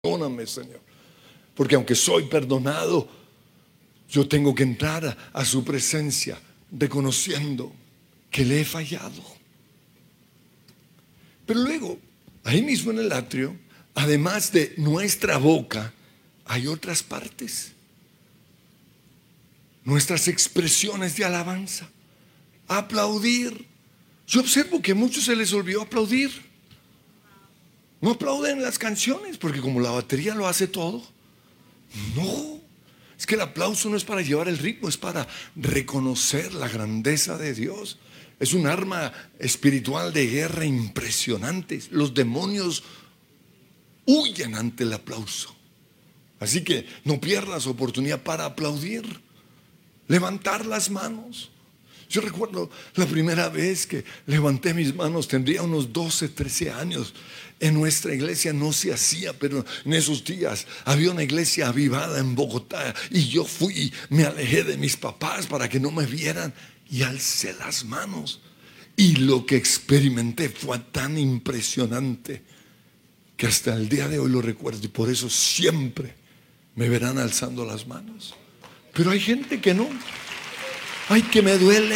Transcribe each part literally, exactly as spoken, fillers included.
Perdóname, Señor. Porque aunque soy perdonado, yo tengo que entrar a, a su presencia reconociendo que le he fallado. Pero luego, ahí mismo en el atrio, además de nuestra boca, hay otras partes. Nuestras expresiones de alabanza. Aplaudir. Yo observo que a muchos se les olvidó aplaudir. No aplauden las canciones porque como la batería lo hace todo. No, es que el aplauso no es para llevar el ritmo, es para reconocer la grandeza de Dios. Es un arma espiritual de guerra impresionante. Los demonios huyen ante el aplauso. Así que no pierdas oportunidad para aplaudir, levantar las manos. Yo recuerdo la primera vez que levanté mis manos, tendría unos doce, trece años. En nuestra iglesia no se hacía, pero en esos días había una iglesia avivada en Bogotá. Y yo fui, me alejé de mis papás para que no me vieran y alcé las manos. Y lo que experimenté fue tan impresionante que hasta el día de hoy lo recuerdo. Y por eso siempre me verán alzando las manos. Pero hay gente que no. Ay, que me duele.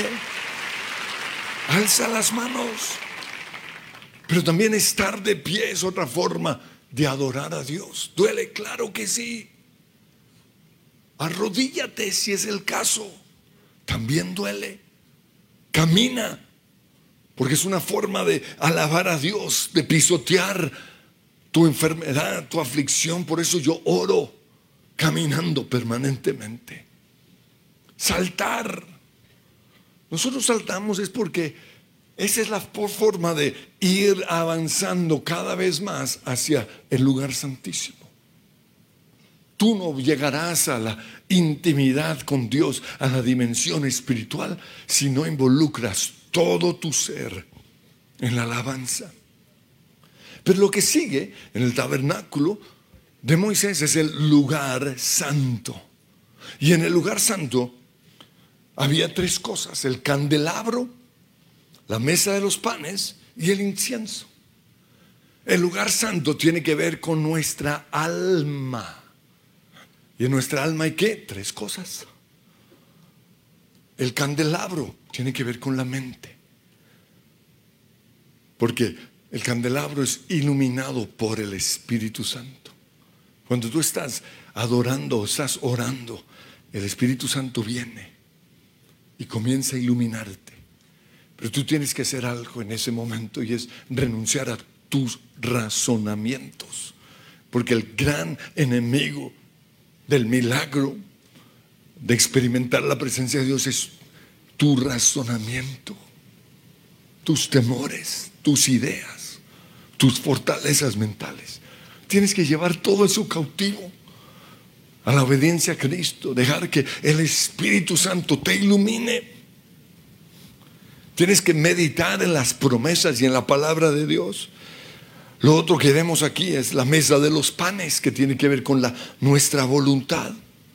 Alza las manos. Pero también estar de pie es otra forma de adorar a Dios. Duele, claro que sí. Arrodíllate si es el caso. También duele. Camina, porque es una forma de alabar a Dios, de pisotear tu enfermedad, tu aflicción. Por eso yo oro caminando permanentemente. Saltar. Nosotros saltamos es porque esa es la forma de ir avanzando cada vez más hacia el lugar santísimo. Tú no llegarás a la intimidad con Dios, a la dimensión espiritual, si no involucras todo tu ser en la alabanza. Pero lo que sigue en el tabernáculo de Moisés es el lugar santo. Y en el lugar santo había tres cosas: el candelabro, la mesa de los panes y el incienso. El lugar santo tiene que ver con nuestra alma. Y en nuestra alma hay ¿qué? Tres cosas. El candelabro tiene que ver con la mente. Porque el candelabro es iluminado por el Espíritu Santo. Cuando tú estás adorando, estás orando, el Espíritu Santo viene y comienza a iluminarte. Pero tú tienes que hacer algo en ese momento, y es renunciar a tus razonamientos. Porque el gran enemigo del milagro de experimentar la presencia de Dios es tu razonamiento, tus temores, tus ideas, tus fortalezas mentales. Tienes que llevar todo eso cautivo a la obediencia a Cristo, dejar que el Espíritu Santo te ilumine. Tienes que meditar en las promesas y en la palabra de Dios. Lo otro que vemos aquí es la mesa de los panes, que tiene que ver con la, nuestra voluntad.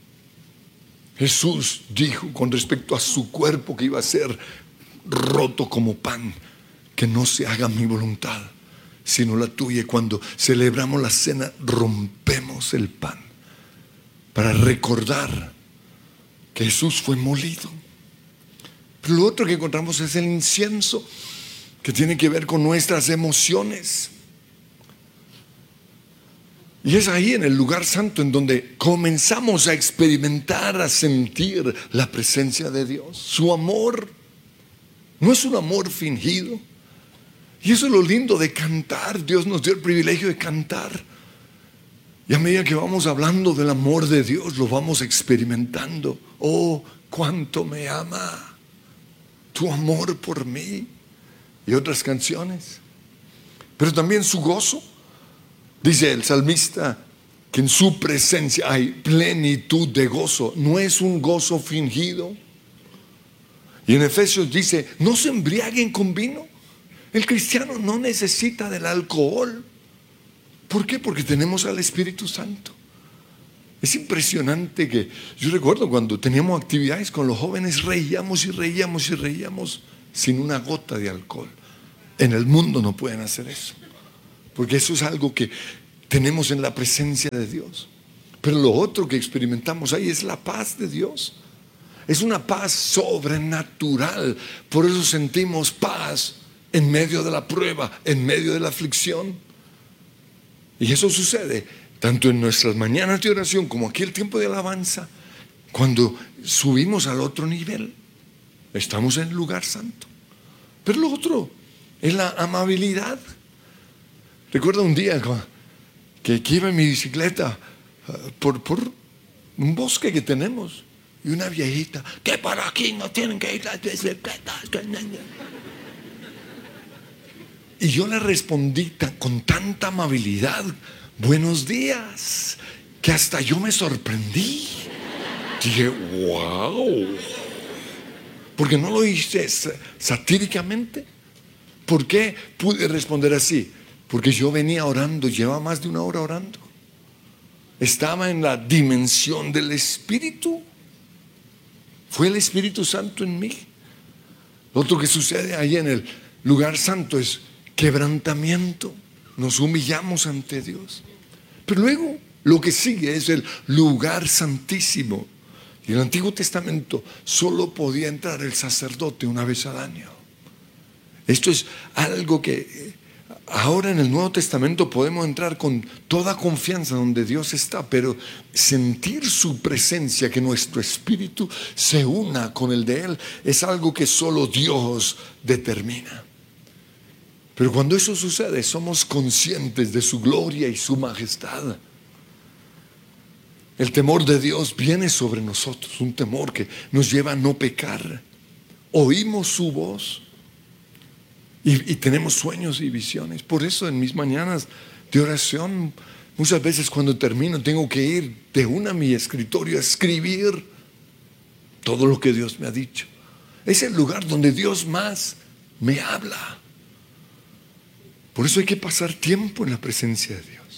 Jesús dijo con respecto a su cuerpo que iba a ser roto como pan, que no se haga mi voluntad sino la tuya. Cuando celebramos la cena, rompemos el pan para recordar que Jesús fue molido. Pero lo otro que encontramos es el incienso, que tiene que ver con nuestras emociones. Y es ahí en el lugar santo en donde comenzamos a experimentar, a sentir la presencia de Dios. Su amor no es un amor fingido. Y eso es lo lindo de cantar. Dios nos dio el privilegio de cantar. Y a medida que vamos hablando del amor de Dios, lo vamos experimentando. Oh, cuánto me ama tu amor por mí. Y otras canciones. Pero también su gozo. Dice el salmista que en su presencia hay plenitud de gozo. No es un gozo fingido. Y en Efesios dice: no se embriaguen con vino. El cristiano no necesita del alcohol. ¿Por qué? Porque tenemos al Espíritu Santo. Es impresionante que yo recuerdo cuando teníamos actividades con los jóvenes, reíamos y reíamos y reíamos sin una gota de alcohol. En el mundo no pueden hacer eso, porque eso es algo que tenemos en la presencia de Dios. Pero lo otro que experimentamos ahí es la paz de Dios. Es una paz sobrenatural. Por eso sentimos paz en medio de la prueba, en medio de la aflicción. Y eso sucede tanto en nuestras mañanas de oración como aquí el tiempo de alabanza, cuando subimos al otro nivel. Estamos en el lugar santo. Pero lo otro es la amabilidad. Recuerdo un día que, que iba en mi bicicleta uh, por, por un bosque que tenemos, y una viejita, que por aquí no tienen que ir las bicicletas. Y yo le respondí tan, con tanta amabilidad, buenos días, que hasta yo me sorprendí. Dije, wow. Porque no lo hice satíricamente. ¿Por qué pude responder así? Porque yo venía orando, llevaba más de una hora orando. Estaba en la dimensión del Espíritu. Fue el Espíritu Santo en mí. Lo otro que sucede ahí en el lugar santo es quebrantamiento. Nos humillamos ante Dios. Pero luego lo que sigue es el lugar santísimo. Y en el Antiguo Testamento solo podía entrar el sacerdote una vez al año. Esto es algo que ahora en el Nuevo Testamento podemos entrar con toda confianza donde Dios está, pero sentir su presencia, que nuestro espíritu se una con el de Él, es algo que solo Dios determina. Pero cuando eso sucede, somos conscientes de su gloria y su majestad. El temor de Dios viene sobre nosotros, un temor que nos lleva a no pecar. Oímos su voz y, y tenemos sueños y visiones. Por eso en mis mañanas de oración, muchas veces cuando termino tengo que ir de una a mi escritorio a escribir todo lo que Dios me ha dicho. Es el lugar donde Dios más me habla. Por eso hay que pasar tiempo en la presencia de Dios.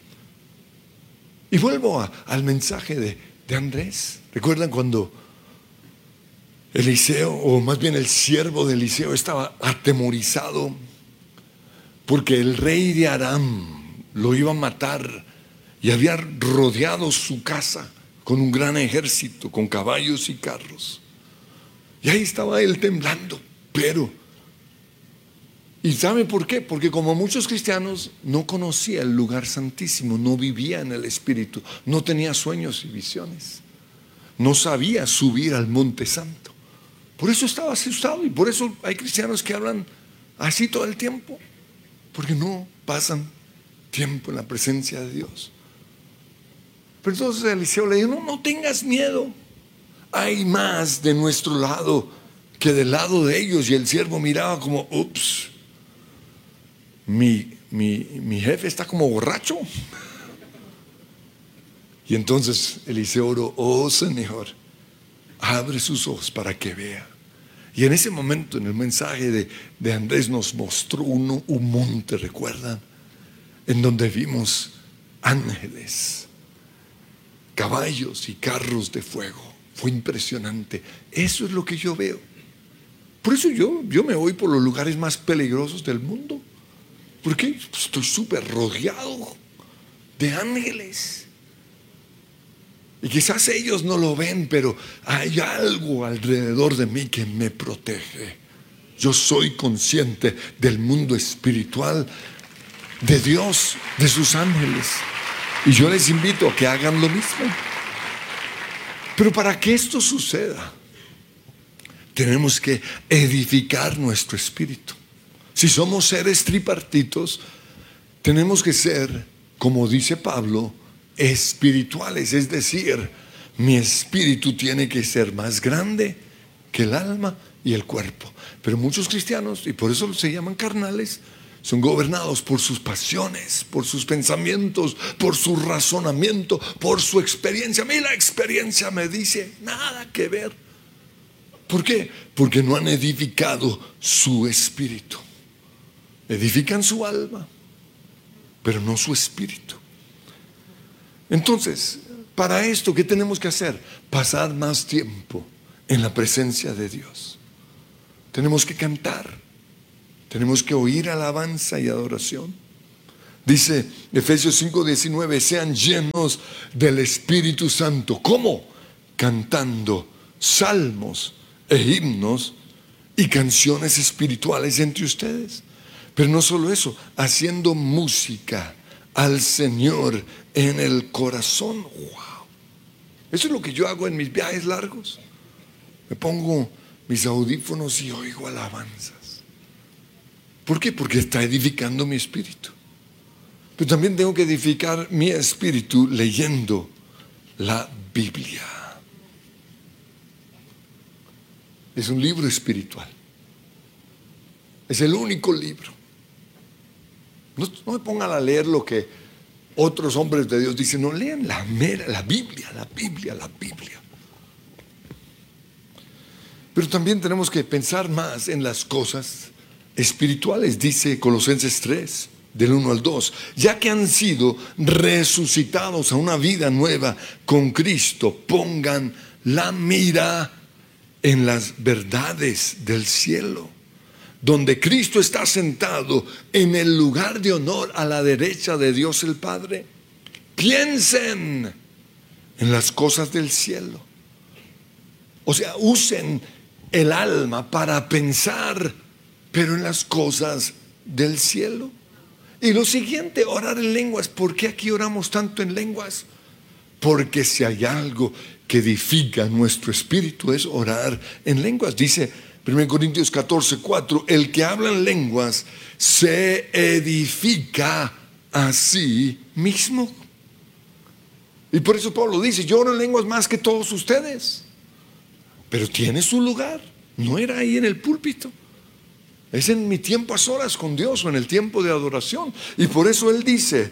Y vuelvo a, al mensaje de, de Andrés. ¿Recuerdan cuando Eliseo, o más bien el siervo de Eliseo, estaba atemorizado porque el rey de Aram lo iba a matar y había rodeado su casa con un gran ejército, con caballos y carros? Y ahí estaba él temblando, pero... ¿Y sabe por qué? Porque como muchos cristianos no conocía el lugar santísimo, no vivía en el Espíritu, no tenía sueños y visiones, no sabía subir al monte santo. Por eso estaba asustado, y por eso hay cristianos que hablan así todo el tiempo, porque no pasan tiempo en la presencia de Dios. Pero entonces Eliseo le dijo, no, no tengas miedo, hay más de nuestro lado que del lado de ellos. Y el siervo miraba como, ups, Mi, mi, mi jefe está como borracho. Y entonces Eliseo oró, oh Señor, abre sus ojos para que vea. Y en ese momento, en el mensaje de, de Andrés, nos mostró uno, un monte, ¿recuerdan? En donde vimos ángeles, caballos y carros de fuego. Fue impresionante. Eso es lo que yo veo. Por eso yo, yo me voy por los lugares más peligrosos del mundo. ¿Por qué? Pues estoy súper rodeado de ángeles. Y quizás ellos no lo ven, pero hay algo alrededor de mí que me protege. Yo soy consciente del mundo espiritual, de Dios, de sus ángeles. Y yo les invito a que hagan lo mismo. Pero para que esto suceda, tenemos que edificar nuestro espíritu. Si somos seres tripartitos, tenemos que ser, como dice Pablo, espirituales. Es decir, mi espíritu tiene que ser más grande que el alma y el cuerpo. Pero muchos cristianos, y por eso se llaman carnales, son gobernados por sus pasiones, por sus pensamientos, por su razonamiento, por su experiencia. A mí la experiencia me dice, nada que ver. ¿Por qué? Porque no han edificado su espíritu. Edifican su alma, pero no su espíritu. Entonces, para esto, ¿qué tenemos que hacer? Pasar más tiempo en la presencia de Dios. Tenemos que cantar, tenemos que oír alabanza y adoración, Dice Efesios cinco diecinueve, sean llenos del Espíritu Santo. ¿Cómo? Cantando salmos e himnos y canciones espirituales entre ustedes. Pero no solo eso, haciendo música al Señor en el corazón. Wow. Eso es lo que yo hago en mis viajes largos. Me pongo mis audífonos y oigo alabanzas. ¿Por qué? Porque está edificando mi espíritu. Pero también tengo que edificar mi espíritu leyendo la Biblia. Es un libro espiritual. Es el único libro. No, no me pongan a leer lo que otros hombres de Dios dicen. No, lean la mera, la Biblia, la Biblia, la Biblia. Pero también tenemos que pensar más en las cosas espirituales. Dice Colosenses tres, del uno al dos, ya que han sido resucitados a una vida nueva con Cristo, pongan la mira en las verdades del cielo, donde Cristo está sentado en el lugar de honor a la derecha de Dios el Padre. Piensen en las cosas del cielo. O sea, usen el alma para pensar, pero en las cosas del cielo. Y lo siguiente, orar en lenguas. ¿Por qué aquí oramos tanto en lenguas? Porque si hay algo que edifica nuestro espíritu es orar en lenguas. Dice primera Corintios catorce, cuatro, el que habla en lenguas se edifica a sí mismo. Y por eso Pablo dice, yo oro en lenguas más que todos ustedes. Pero tiene su lugar. No era ahí en el púlpito. Es en mi tiempo a solas con Dios o en el tiempo de adoración. Y por eso él dice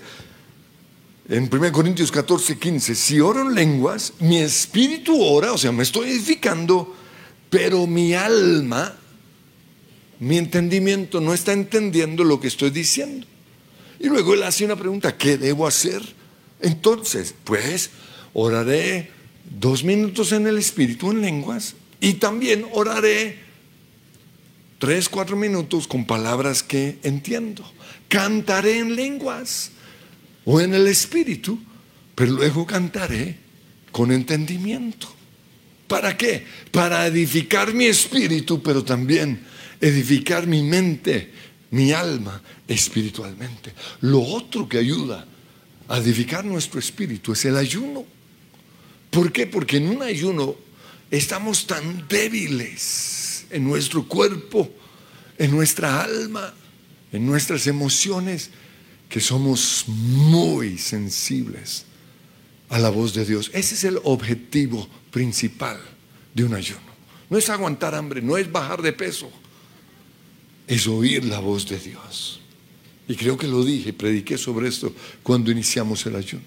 en primera Corintios catorce, quince, si oro en lenguas, mi espíritu ora, o sea, me estoy edificando, pero mi alma, mi entendimiento no está entendiendo lo que estoy diciendo. Y luego él hace una pregunta, ¿qué debo hacer? Entonces, pues, oraré dos minutos en el espíritu en lenguas y también oraré tres, cuatro minutos con palabras que entiendo. Cantaré en lenguas o en el espíritu, pero luego cantaré con entendimiento. ¿Para qué? Para edificar mi espíritu, pero también edificar mi mente, mi alma espiritualmente. Lo otro que ayuda a edificar nuestro espíritu es el ayuno. ¿Por qué? Porque en un ayuno estamos tan débiles en nuestro cuerpo, en nuestra alma, en nuestras emociones, que somos muy sensibles a la voz de Dios. Ese es el objetivo principal de un ayuno. No es aguantar hambre, no es bajar de peso, es oír la voz de Dios. Y creo que lo dije, prediqué sobre esto cuando iniciamos el ayuno.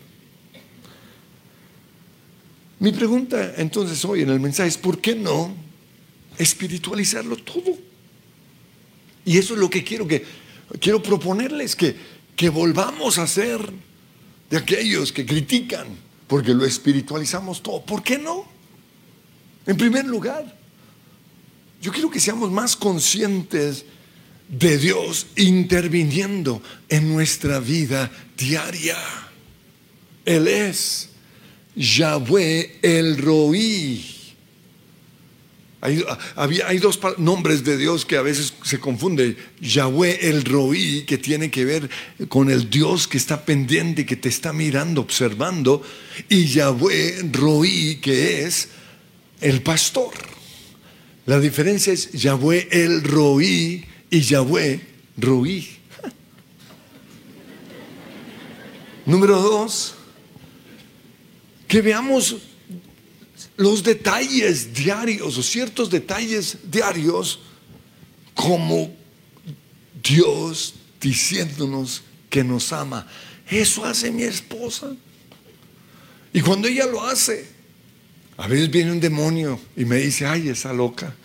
Mi pregunta entonces hoy en el mensaje es, ¿por qué no espiritualizarlo todo? Y eso es lo que quiero que quiero proponerles, que, que volvamos a ser de aquellos que critican porque lo espiritualizamos todo. ¿Por qué no? En primer lugar, yo quiero que seamos más conscientes de Dios interviniendo en nuestra vida diaria. Él es Yahweh el Roí. Hay, había, hay dos nombres de Dios que a veces se confunden. Yahweh el Roí, que tiene que ver con el Dios que está pendiente, que te está mirando, observando. Y Yahweh Roí, que es el pastor. La diferencia es Yahweh el Roí y Yahweh Roí. Número dos, que veamos los detalles diarios o ciertos detalles diarios como Dios diciéndonos que nos ama. Eso hace mi esposa. Y cuando ella lo hace, a veces viene un demonio y me dice, ay, esa loca.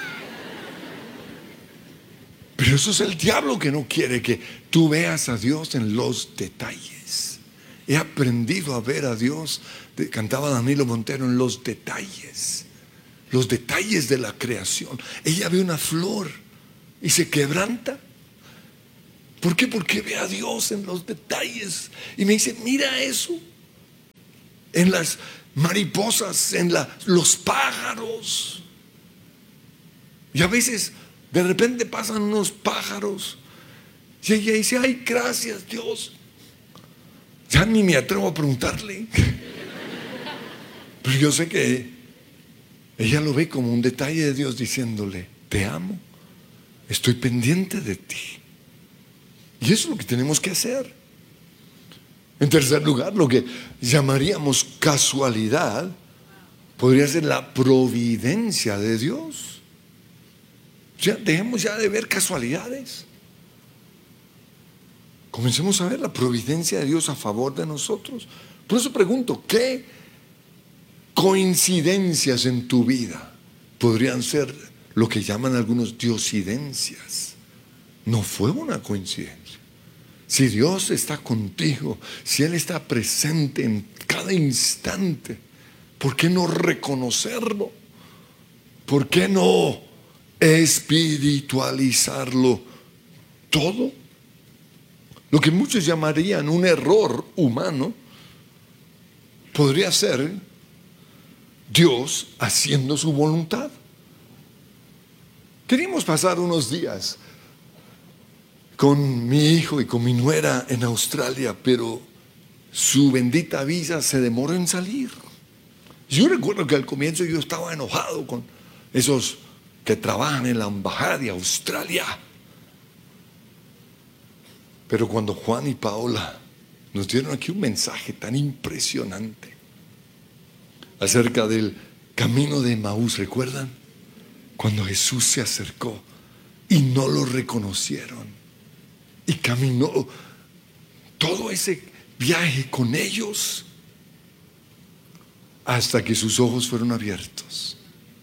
Pero eso es el diablo que no quiere que tú veas a Dios en los detalles. He aprendido a ver a Dios, cantaba Danilo Montero, en los detalles, los detalles de la creación. Ella ve una flor y se quebranta. ¿Por qué? Porque ve a Dios en los detalles. Y me dice, mira eso. En las mariposas, en la, los pájaros. Y a veces, de repente pasan unos pájaros. Y ella dice, ay, gracias Dios. Ya ni me atrevo a preguntarle. Pero yo sé que ella lo ve como un detalle de Dios diciéndole, te amo, estoy pendiente de ti. Y eso es lo que tenemos que hacer. En tercer lugar, lo que llamaríamos casualidad podría ser la providencia de Dios. O sea, dejemos ya de ver casualidades. Comencemos a ver la providencia de Dios a favor de nosotros. Por eso pregunto, ¿qué coincidencias en tu vida podrían ser lo que llaman algunos diosidencias? No fue una coincidencia. Si Dios está contigo, si Él está presente en cada instante, ¿por qué no reconocerlo? ¿Por qué no espiritualizarlo todo? Lo que muchos llamarían un error humano podría ser Dios haciendo su voluntad. Queríamos pasar unos días con mi hijo y con mi nuera en Australia, pero su bendita visa se demoró en salir. Yo recuerdo que al comienzo yo estaba enojado con esos que trabajan en la embajada de Australia. Pero cuando Juan y Paola nos dieron aquí un mensaje tan impresionante acerca del camino de Emaús, ¿recuerdan? Cuando Jesús se acercó y no lo reconocieron y caminó todo ese viaje con ellos hasta que sus ojos fueron abiertos.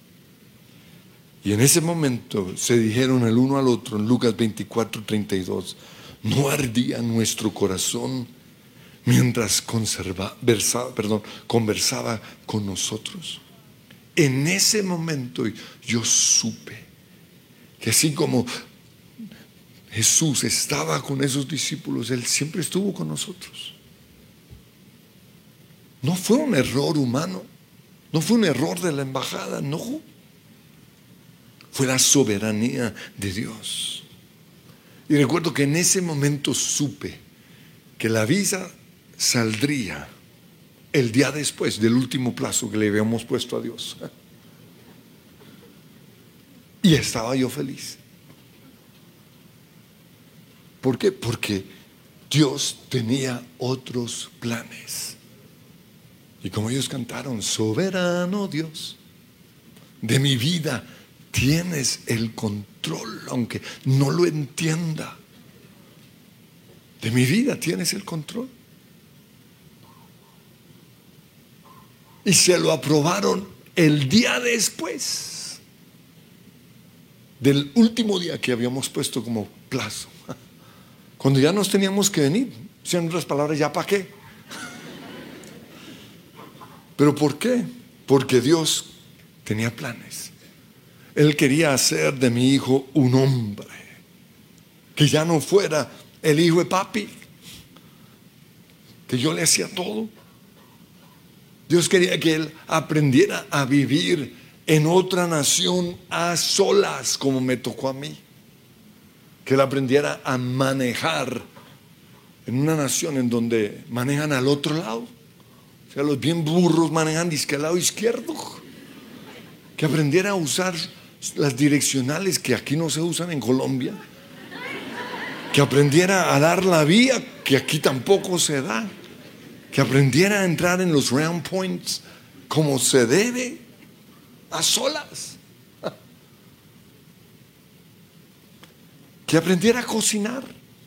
Y en ese momento se dijeron el uno al otro en Lucas veinticuatro, treinta y dos, ¿no ardía nuestro corazón mientras conserva, versaba, perdón, conversaba con nosotros? En ese momento yo supe que así como Jesús estaba con esos discípulos, Él siempre estuvo con nosotros. No fue un error humano, no fue un error de la embajada, no. Fue la soberanía de Dios. Y recuerdo que en ese momento supe que la visa saldría el día después del último plazo que le habíamos puesto a Dios. Y estaba yo feliz. ¿Por qué? Porque Dios tenía otros planes. Y como ellos cantaron, soberano Dios, de mi vida tienes el control, aunque no lo entienda. De mi vida tienes el control. Y se lo aprobaron el día después del último día que habíamos puesto como plazo. Cuando ya nos teníamos que venir, en otras palabras, ¿ya para qué? ¿Pero por qué? Porque Dios tenía planes. Él quería hacer de mi hijo un hombre, que ya no fuera el hijo de papi, que yo le hacía todo. Dios quería que él aprendiera a vivir en otra nación a solas, como me tocó a mí. Que él aprendiera a manejar en una nación en donde manejan al otro lado. O sea, los bien burros manejan disque al lado izquierdo. Que aprendiera a usar las direccionales que aquí no se usan en Colombia. Que aprendiera a dar la vía que aquí tampoco se da. Que aprendiera a entrar en los round points como se debe, a solas. Que aprendiera a cocinar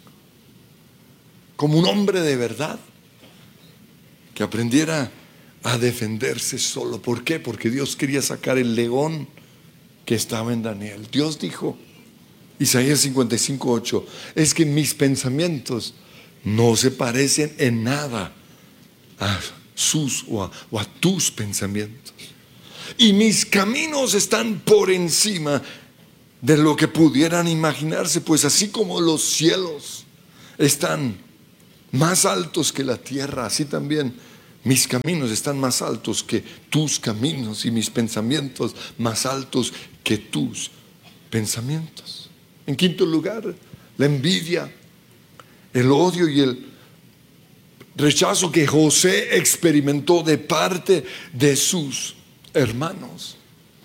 como un hombre de verdad. Que aprendiera a defenderse solo. ¿Por qué? Porque Dios quería sacar el león que estaba en Daniel. Dios dijo, Isaías cincuenta y cinco, ocho, es que mis pensamientos no se parecen en nada a sus o a, o a tus pensamientos. Y mis caminos están por encima de lo que pudieran imaginarse, pues así como los cielos están más altos que la tierra, así también mis caminos están más altos que tus caminos y mis pensamientos más altos que tus pensamientos. En quinto lugar, la envidia, el odio y el rechazo que José experimentó de parte de sus hermanos.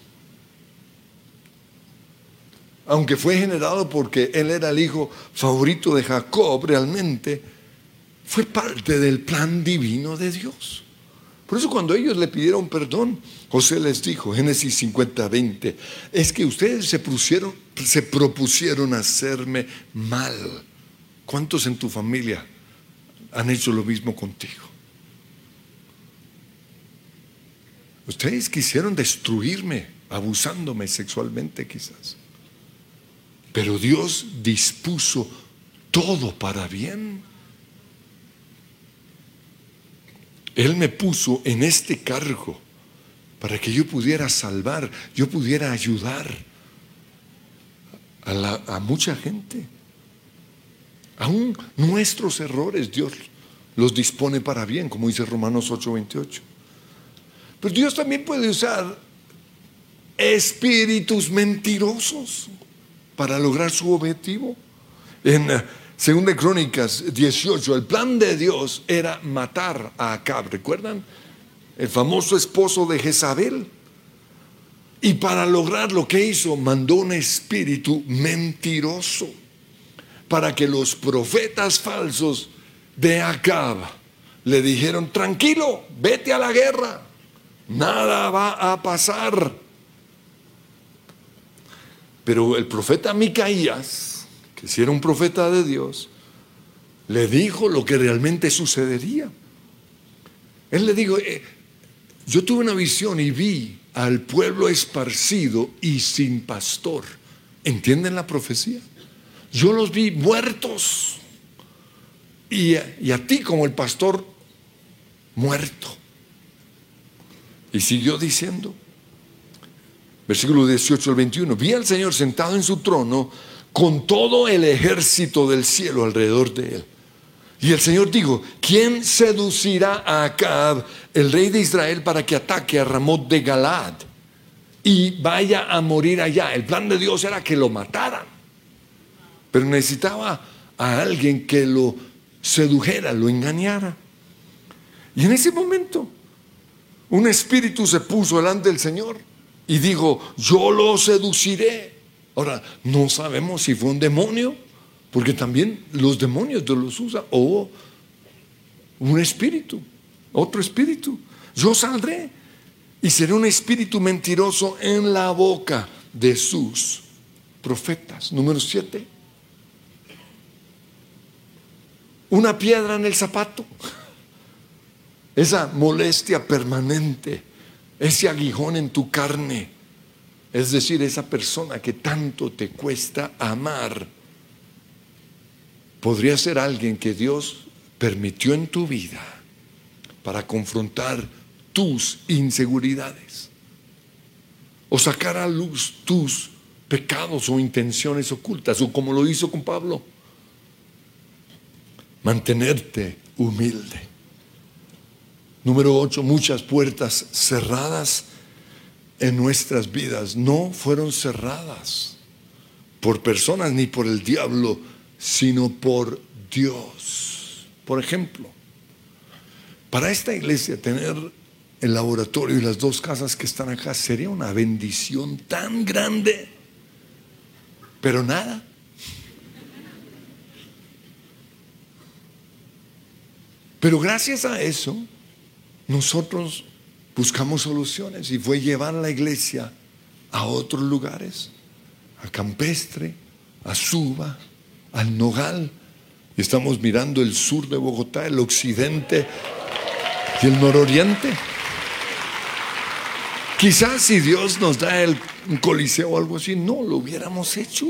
Aunque fue generado porque él era el hijo favorito de Jacob, realmente fue parte del plan divino de Dios. Por eso cuando ellos le pidieron perdón, José les dijo, Génesis cincuenta, veinte, es que ustedes se pusieron, se propusieron hacerme mal. ¿Cuántos en tu familia han hecho lo mismo contigo? Ustedes quisieron destruirme, abusándome sexualmente quizás. Pero Dios dispuso todo para bien. Él me puso en este cargo para que yo pudiera salvar, yo pudiera ayudar a, la, a mucha gente. Aún nuestros errores Dios los dispone para bien, como dice Romanos ocho, veintiocho. Pero Dios también puede usar espíritus mentirosos para lograr su objetivo. En Segunda de Crónicas dieciocho, el plan de Dios era matar a Acab, ¿recuerdan? El famoso esposo de Jezabel. Y para lograr lo que hizo, mandó un espíritu mentiroso para que los profetas falsos de Acab le dijeron: tranquilo, vete a la guerra, nada va a pasar. Pero el profeta Micaías, que si era un profeta de Dios, le dijo lo que realmente sucedería. Él le dijo: eh, yo tuve una visión y vi al pueblo esparcido y sin pastor. ¿Entienden la profecía? Yo los vi muertos y, y a ti como el pastor muerto. Y siguió diciendo, versículo dieciocho al veintiuno, vi al Señor sentado en su trono con todo el ejército del cielo alrededor de él. Y el Señor dijo: ¿quién seducirá a Acab, el rey de Israel, para que ataque a Ramot de Galaad y vaya a morir allá? El plan de Dios era que lo mataran, pero necesitaba a alguien que lo sedujera, lo engañara. Y en ese momento un espíritu se puso delante del Señor y dijo: yo lo seduciré. Ahora, no sabemos si fue un demonio, porque también los demonios Dios los usa, o un espíritu, otro espíritu. Yo saldré y seré un espíritu mentiroso en la boca de sus profetas. Número siete, una piedra en el zapato. Esa molestia permanente, ese aguijón en tu carne, es decir, esa persona que tanto te cuesta amar, podría ser alguien que Dios permitió en tu vida para confrontar tus inseguridades o sacar a luz tus pecados o intenciones ocultas, o como lo hizo con Pablo, mantenerte humilde. Número ocho, muchas puertas cerradas en nuestras vidas no fueron cerradas por personas ni por el diablo, sino por Dios. Por ejemplo, para esta iglesia tener el laboratorio y las dos casas que están acá sería una bendición tan grande, pero nada. Pero gracias a eso nosotros buscamos soluciones, y fue llevar la iglesia a otros lugares, a Campestre, a Suba, al Nogal. Y estamos mirando el sur de Bogotá, el occidente y el nororiente. Quizás si Dios nos da el, un coliseo o algo así, no lo hubiéramos hecho.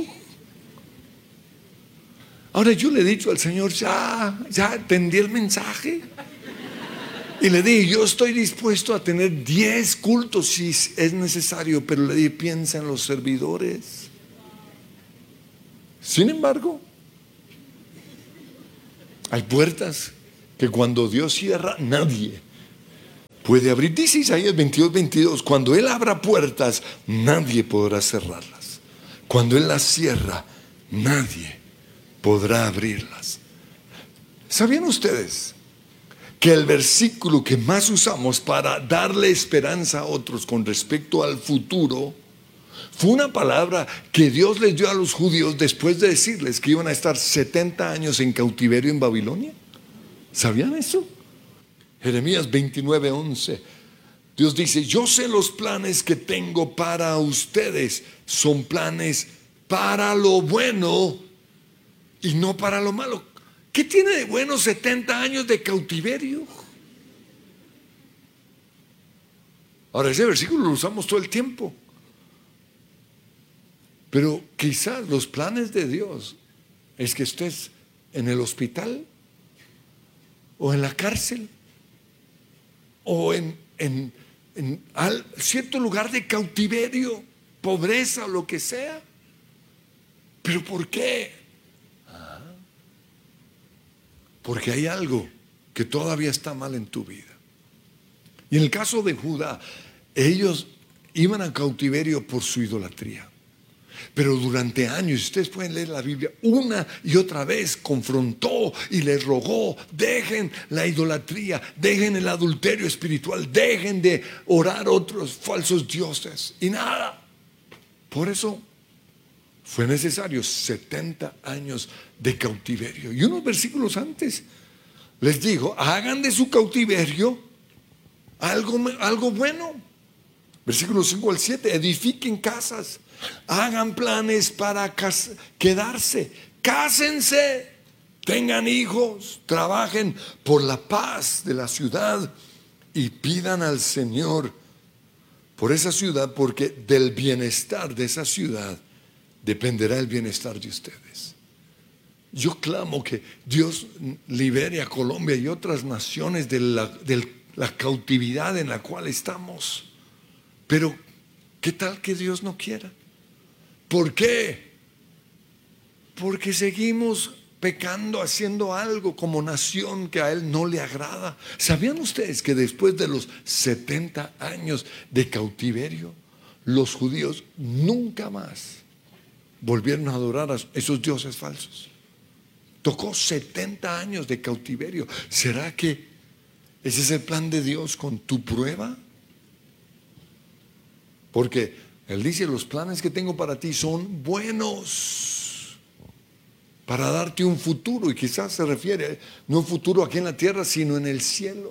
Ahora, yo le he dicho al Señor: ya, ya entendí el mensaje. Y le dije: yo estoy dispuesto a tener diez cultos si es necesario, pero le dije: piensa en los servidores. Sin embargo, Hay puertas que cuando Dios cierra, nadie puede abrir. Dice Isaías veintidós, veintidós, cuando Él abra puertas, nadie podrá cerrarlas. Cuando Él las cierra, nadie podrá abrirlas. ¿Sabían ustedes que el versículo que más usamos para darle esperanza a otros con respecto al futuro fue una palabra que Dios les dio a los judíos después de decirles que iban a estar setenta años en cautiverio en Babilonia? ¿Sabían eso? Jeremías veintinueve, once. Dios dice: yo sé los planes que tengo para ustedes. Son planes para lo bueno y no para lo malo. ¿Qué tiene de bueno setenta años de cautiverio? Ahora, ese versículo lo usamos todo el tiempo. Pero quizás los planes de Dios es que estés en el hospital o en la cárcel o en, en, en al, cierto lugar de cautiverio, pobreza o lo que sea. ¿Pero por qué? Ah, porque hay algo que todavía está mal en tu vida. Y en el caso de Judá, ellos iban a cautiverio por su idolatría. Pero durante años, ustedes pueden leer la Biblia, una y otra vez confrontó y les rogó: dejen la idolatría, dejen el adulterio espiritual, dejen de orar a otros falsos dioses. Y nada. Por eso fue necesario setenta años de cautiverio. Y unos versículos antes les dijo: hagan de su cautiverio algo, algo bueno. Versículos cinco al siete, edifiquen casas, hagan planes para cas- quedarse, cásense, tengan hijos, trabajen por la paz de la ciudad y pidan al Señor por esa ciudad, porque del bienestar de esa ciudad dependerá el bienestar de ustedes. Yo clamo que Dios libere a Colombia y otras naciones de la, de la cautividad en la cual estamos. Pero, ¿qué tal que Dios no quiera? ¿Por qué? Porque seguimos pecando, haciendo algo como nación que a Él no le agrada. ¿Sabían ustedes que después de los setenta años de cautiverio, los judíos nunca más volvieron a adorar a esos dioses falsos? Tocó setenta años de cautiverio. ¿Será que ese es el plan de Dios con tu prueba? Porque Él dice: los planes que tengo para ti son buenos, para darte un futuro. Y quizás se refiere no un futuro aquí en la tierra, sino en el cielo.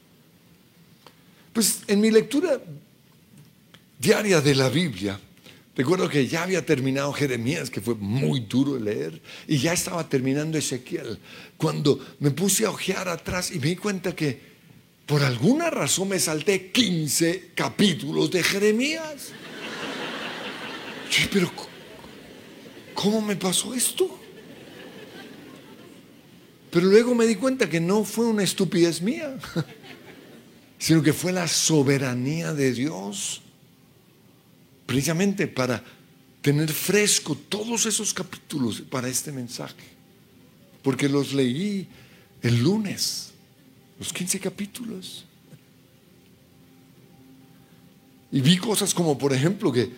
Pues en mi lectura diaria de la Biblia, recuerdo que ya había terminado Jeremías, que fue muy duro de leer, y ya estaba terminando Ezequiel, cuando me puse a ojear atrás y me di cuenta que por alguna razón me salté quince capítulos de Jeremías. Pero ¿cómo me pasó esto? Pero luego me di cuenta que no fue una estupidez mía, sino que fue la soberanía de Dios, precisamente para tener fresco todos esos capítulos para este mensaje. Porque los leí el lunes, los quince capítulos. Y vi cosas como, por ejemplo, que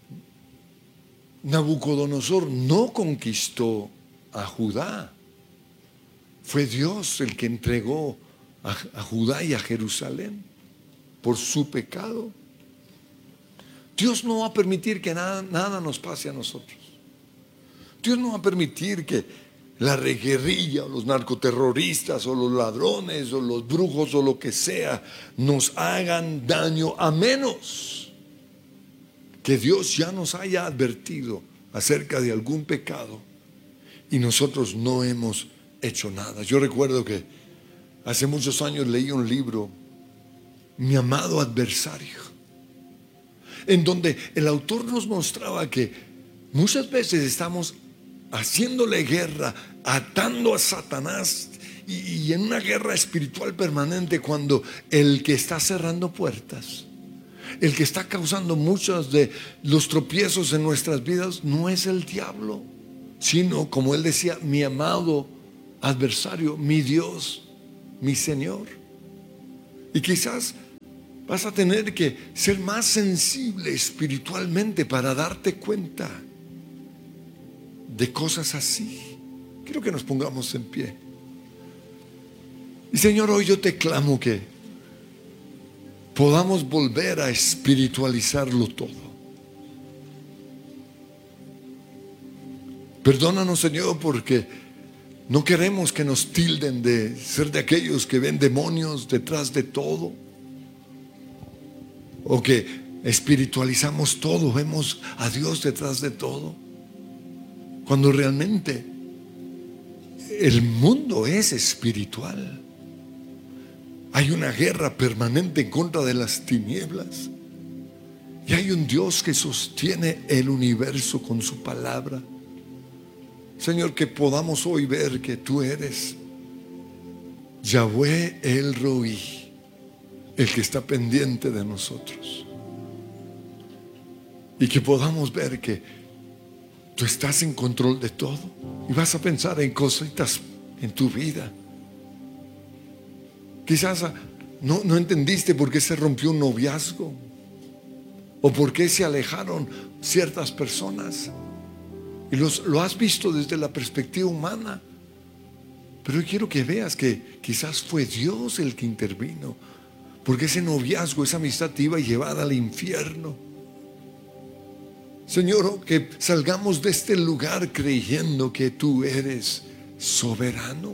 Nabucodonosor no conquistó a Judá. Fue Dios el que entregó a, a Judá y a Jerusalén por su pecado. Dios no va a permitir que nada, nada nos pase a nosotros. Dios no va a permitir que la guerrilla o los narcoterroristas o los ladrones o los brujos o lo que sea nos hagan daño, a menos que Dios ya nos haya advertido acerca de algún pecado y nosotros no hemos hecho nada. Yo recuerdo que hace muchos años leí un libro, Mi amado adversario, en donde el autor nos mostraba que muchas veces estamos haciéndole guerra, atando a Satanás y, y en una guerra espiritual permanente, cuando el que está cerrando puertas, el que está causando muchos de los tropiezos en nuestras vidas, no es el diablo, sino, como él decía, mi amado adversario, mi Dios, mi Señor. Y quizás vas a tener que ser más sensible espiritualmente para darte cuenta de cosas así. Quiero que nos pongamos en pie. Y Señor, hoy yo te clamo que podamos volver a espiritualizarlo todo. Perdónanos, Señor, porque no queremos que nos tilden de ser de aquellos que ven demonios detrás de todo, o que espiritualizamos todo, vemos a Dios detrás de todo, cuando realmente el mundo es espiritual. Hay una guerra permanente en contra de las tinieblas, y hay un Dios que sostiene el universo con su palabra. Señor, que podamos hoy ver que tú eres Yahweh el Roí, el que está pendiente de nosotros, y que podamos ver que tú estás en control de todo. Y vas a pensar en cositas en tu vida. Quizás no, no entendiste por qué se rompió un noviazgo, o por qué se alejaron ciertas personas, y los, lo has visto desde la perspectiva humana. Pero yo quiero que veas que quizás fue Dios el que intervino, porque ese noviazgo, esa amistad te iba a llevar al infierno. Señor, que salgamos de este lugar creyendo que tú eres soberano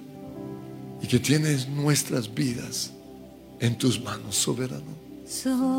y que tienes nuestras vidas en tus manos, soberano.